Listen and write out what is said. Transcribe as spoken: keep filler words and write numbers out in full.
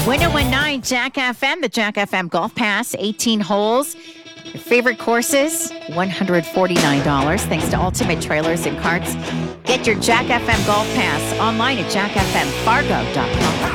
ten nineteen Jack F M, the Jack F M Golf Pass, eighteen holes. Your favorite courses, one hundred forty-nine dollars, thanks to Ultimate Trailers and Carts. Get your Jack F M Golf Pass online at jack f m fargo dot com.